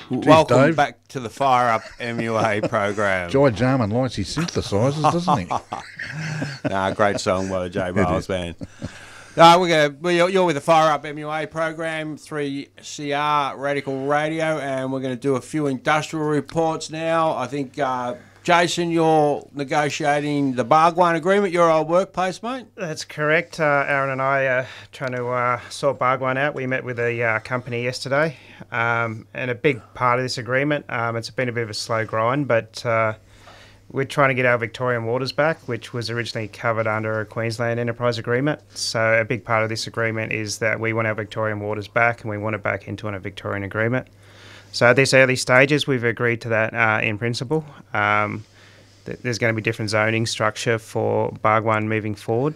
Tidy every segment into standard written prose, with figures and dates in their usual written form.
Welcome Dave. back to the Fire Up MUA program. Jai Jarman likes his synthesizers, doesn't he? Great song by the J Miles is. Band. You're with the Fire Up MUA program, 3CR Radical Radio, and we're going to do a few industrial reports now. I think, Jason, you're negotiating the Bhagwan agreement, your old workplace, mate? That's correct. Aaron and I are trying to sort Bhagwan out. We met with the company yesterday, and a big part of this agreement, it's been a bit of a slow grind, but we're trying to get our Victorian waters back, which was originally covered under a Queensland Enterprise Agreement. So a big part of this agreement is that we want our Victorian waters back, and we want it back into a Victorian agreement. So at these early stages, we've agreed to that in principle. There's going to be different zoning structure for Bhagwan moving forward.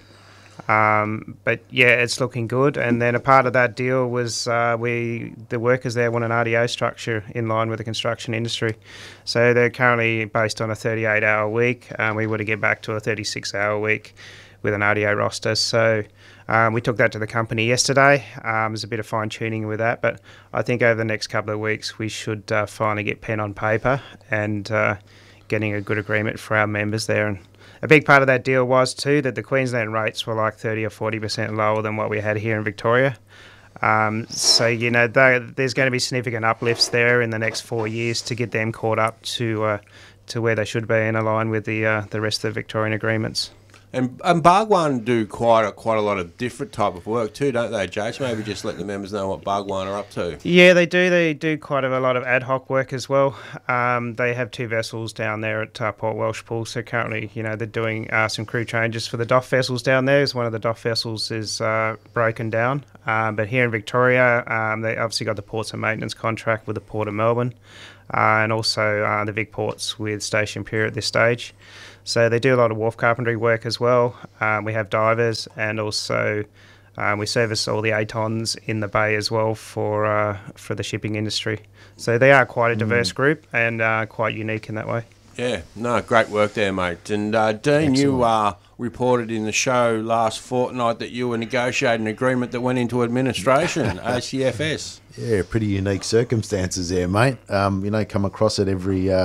But yeah, it's looking good. And then a part of that deal was the workers there want an RDO structure in line with the construction industry. So they're currently based on a 38-hour week. We want to get back to a 36-hour week with an RDO roster. So we took that to the company yesterday. There's a bit of fine-tuning with that, but I think over the next couple of weeks we should finally get pen on paper and getting a good agreement for our members there. And a big part of that deal was too that the Queensland rates were like 30 or 40% lower than what we had here in Victoria. So, there's going to be significant uplifts there in the next 4 years to get them caught up to where they should be and align with the rest of the Victorian agreements. And Bhagwan do quite a lot of different type of work too, don't they, Jason? Maybe just let the members know what Bhagwan are up to. Yeah, they do. They do quite a lot of ad hoc work as well. They have 2 vessels down there at Port Welshpool. So currently, they're doing some crew changes for the DOF vessels down there, as one of the DOF vessels is broken down. But here in Victoria, they obviously got the ports and maintenance contract with the Port of Melbourne, and also the Vic Ports with Station Pier at this stage. So they do a lot of wharf carpentry work as well. We have divers, and also we service all the ATONs in the bay as well for the shipping industry. So they are quite a diverse group and quite unique in that way. Yeah, no, great work there, mate. And Dean, you reported in the show last fortnight that you were negotiating an agreement that went into administration, ACFS. Yeah, pretty unique circumstances there, mate. Come across it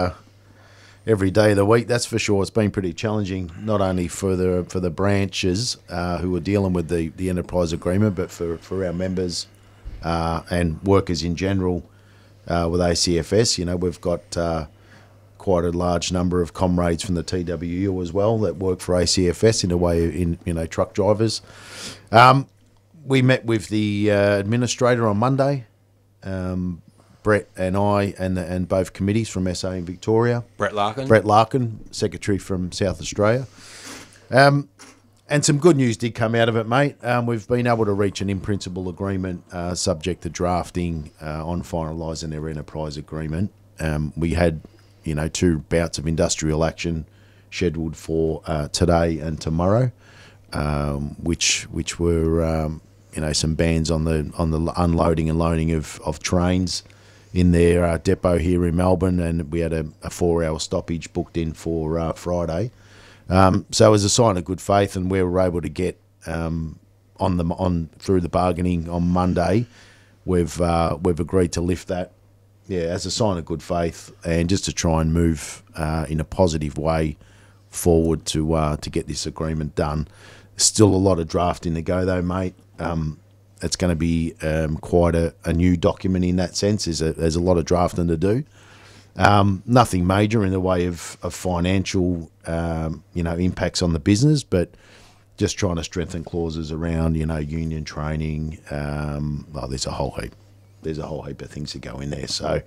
every day of the week, that's for sure. It's been pretty challenging, not only for the branches who are dealing with the enterprise agreement, but for our members and workers in general with ACFS. We've got quite a large number of comrades from the TWU as well that work for ACFS in a way, truck drivers. We met with the administrator on Monday. Brett and I and both committees from SA in Victoria. Brett Larkin, Secretary from South Australia. And some good news did come out of it, mate. We've been able to reach an in-principle agreement subject to drafting on finalising their enterprise agreement. We had, 2 bouts of industrial action scheduled for today and tomorrow, which were, some bans on the unloading and loading of trains in their depot here in Melbourne, and we had a 4-hour stoppage booked in for Friday. So as a sign of good faith, and we were able to get through the bargaining on Monday, we've agreed to lift that. Yeah, as a sign of good faith, and just to try and move in a positive way forward to get this agreement done. Still a lot of drafting to go, though, mate. It's going to be quite a new document in that sense. There's a lot of drafting to do. Nothing major in the way of financial, impacts on the business, but just trying to strengthen clauses around, union training. There's a whole heap. There's a whole heap of things that go in there. So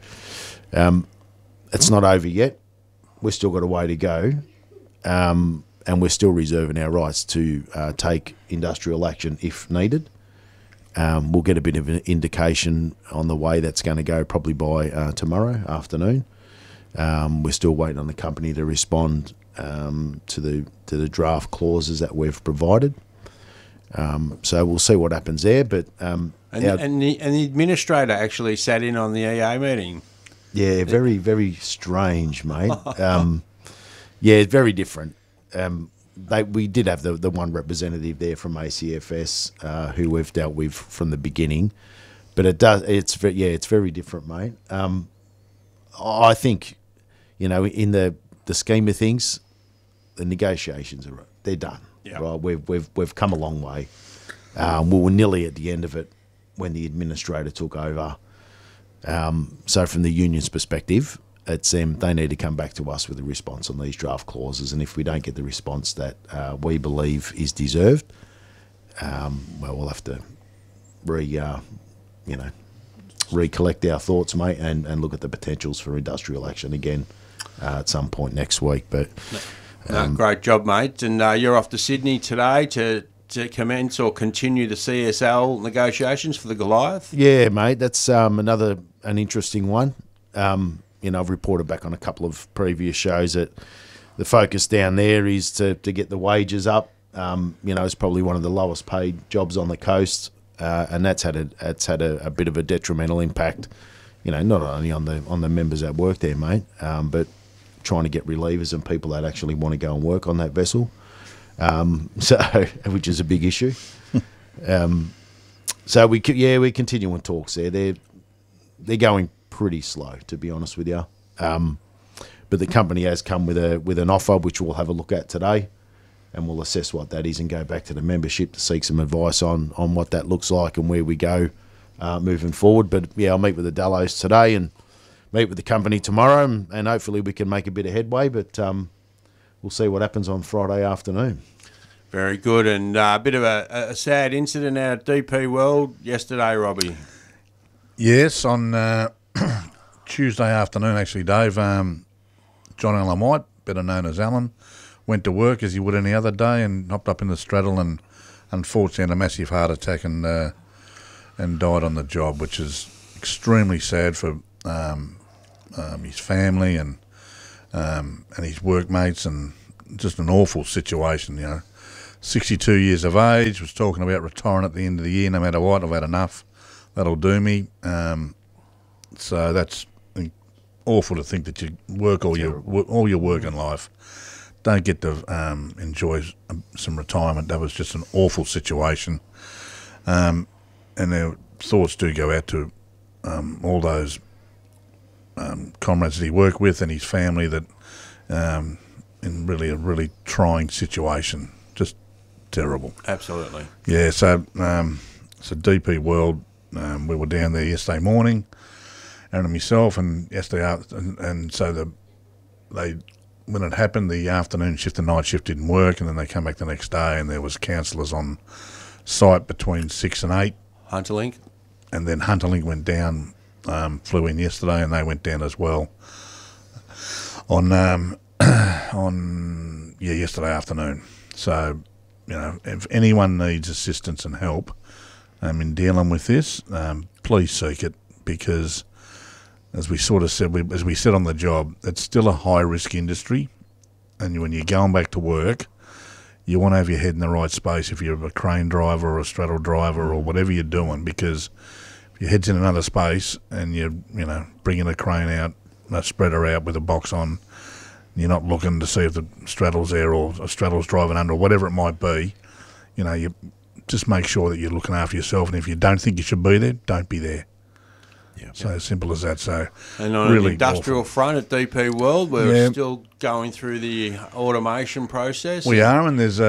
it's not over yet. We've still got a way to go. And we're still reserving our rights to take industrial action if needed. We'll get a bit of an indication on the way that's going to go probably by tomorrow afternoon. We're still waiting on the company to respond to the draft clauses that we've provided. So we'll see what happens there. But and the administrator actually sat in on the EA meeting. Yeah, very, very strange, mate. Yeah, very different. We did have the one representative there from ACFS who we've dealt with from the beginning, but it's very different, mate. I think, in the scheme of things, the negotiations they're done. Yeah. Right, we've come a long way. We were nearly at the end of it when the administrator took over. So from the union's perspective, it's they need to come back to us with a response on these draft clauses, and if we don't get the response that we believe is deserved, we'll have to recollect our thoughts, mate, and look at the potentials for industrial action again at some point next week. But great job, mate. And you're off to Sydney today to commence or continue the CSL negotiations for the Goliath. Yeah, mate, that's an interesting one. I've reported back on a couple of previous shows that the focus down there is to get the wages up. It's probably one of the lowest paid jobs on the coast, and that's had a bit of a detrimental impact. Not only on the members that work there, mate, but trying to get relievers and people that actually want to go and work on that vessel. Which is a big issue. So we're continuing talks there. They're going pretty slow, to be honest with you. But the company has come with an offer, which we'll have a look at today, and we'll assess what that is and go back to the membership to seek some advice on what that looks like and where we go moving forward. But yeah, I'll meet with the Dallows today and meet with the company tomorrow, and hopefully we can make a bit of headway. But we'll see what happens on Friday afternoon. Very good, and a bit of a sad incident out at DP World yesterday, Robbie. Yes, on Tuesday afternoon, actually, Dave, John Allen White, better known as Alan, went to work as he would any other day and hopped up in the straddle and unfortunately had a massive heart attack and died on the job, which is extremely sad for his family and his workmates, and just an awful situation, 62 years of age, was talking about retiring at the end of the year, no matter what. I've had enough. That'll do me. So that's awful to think that you work all your working life, don't get to enjoy some retirement. That was just an awful situation. And their thoughts do go out to all those comrades that he worked with and his family that in really a really trying situation. Just terrible. Absolutely. Yeah, so DP World, we were down there yesterday morning, Aaron and myself, and yesterday and so when it happened, the afternoon shift and night shift didn't work, and then they come back the next day and there was counsellors on site between 6 and 8. Hunterlink? And then Hunterlink went down, flew in yesterday, and they went down as well on yesterday afternoon. So, if anyone needs assistance and help in dealing with this, please seek it, because as we sort of said, as we said on the job, it's still a high-risk industry, and when you're going back to work, you want to have your head in the right space if you're a crane driver or a straddle driver or whatever you're doing, because if your head's in another space and you're, bringing a crane out, a spreader out with a box on, you're not looking to see if the straddle's there or a straddle's driving under or whatever it might be, you just make sure that you're looking after yourself, and if you don't think you should be there, don't be there. Yeah. So simple as that. So, and on really an industrial front at DP World, we're still going through the automation process. We are, and there's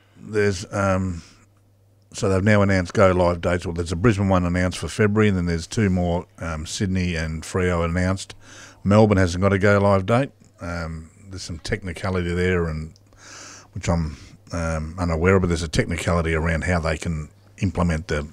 so they've now announced go live dates. Well, there's a Brisbane one announced for February, and then there's 2 more, Sydney and Freo announced. Melbourne hasn't got a go live date. There's some technicality there, and which I'm unaware of, but there's a technicality around how they can implement the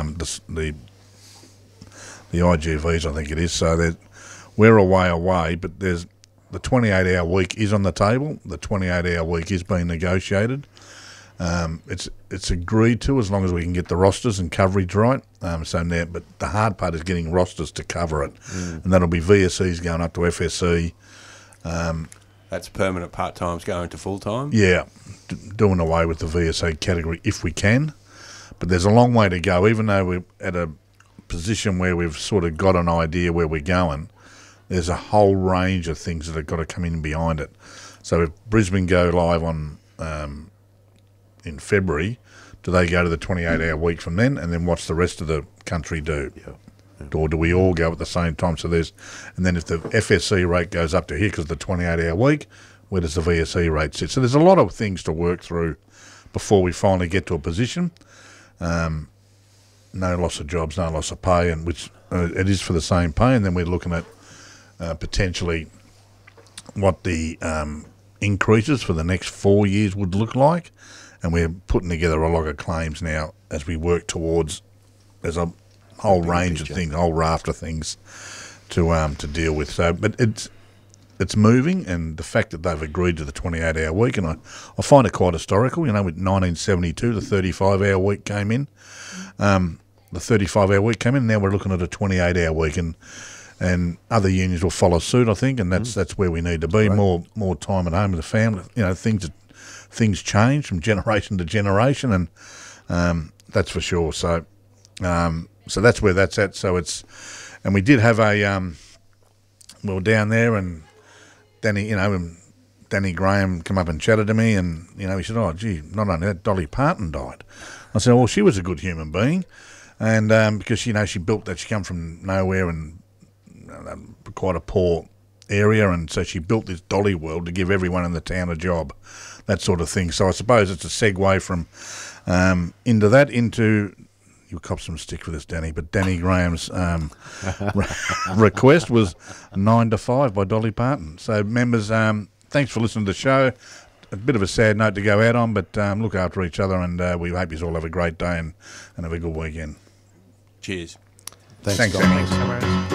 IGVs, I think it is. So we're a way away, but there's the 28-hour week is on the table. The 28-hour week is being negotiated. It's agreed to as long as we can get the rosters and coverage right. But the hard part is getting rosters to cover it, and that'll be VSEs going up to FSC. That's permanent part-times going to full-time? Yeah, doing away with the VSA category if we can. But there's a long way to go, even though we're at a position where we've sort of got an idea where we're going. There's a whole range of things that have got to come in behind it. So if Brisbane go live on in February, do they go to the 28-hour week from then, and then what's the rest of the country do? Yeah. or do we all go at the same time? So and then if the FSC rate goes up to here because of the 28-hour week, where does the VSE rate sit? So there's a lot of things to work through before we finally get to a position. No loss of jobs, no loss of pay, and which it is for the same pay. And then we're looking at potentially what the increases for the next 4 years would look like. And we're putting together a lot of claims now as we work towards. There's a whole range of things, a whole raft of things to deal with. So, but it's moving, and the fact that they've agreed to the 28-hour week, and I find it quite historical. You know, with 1972, the 35-hour week came in. The 35-hour week came in. Now we're looking at a 28-hour week, and other unions will follow suit, I think, and that's where we need to be. Right. More time at home with the family. You know, things change from generation to generation, and that's for sure. So that's where that's at. So and we did have we were down there, and Danny Graham come up and chatted to me, and he said, "Oh, gee, not only that, Dolly Parton died." I said, "Well, she was a good human being, and because she built that. She come from nowhere and quite a poor area, and so she built this Dolly World to give everyone in the town a job, that sort of thing." So I suppose it's a segue from into you'll cop some stick for this, Danny, but Danny Graham's request was 9 to 5 by Dolly Parton. So members, thanks for listening to the show. A bit of a sad note to go out on, but look after each other, and we hope you all have a great day and have a good weekend. Cheers. Thanks, Danny. Thanks,